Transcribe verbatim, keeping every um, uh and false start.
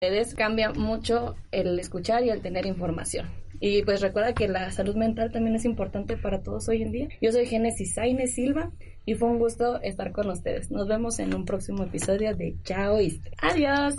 Ustedes cambia mucho el escuchar y el tener información. Y pues recuerda que la salud mental también es importante para todos hoy en día. Yo soy Génesis Sainz Silva y fue un gusto estar con ustedes. Nos vemos en un próximo episodio de Chao Iste. Adiós.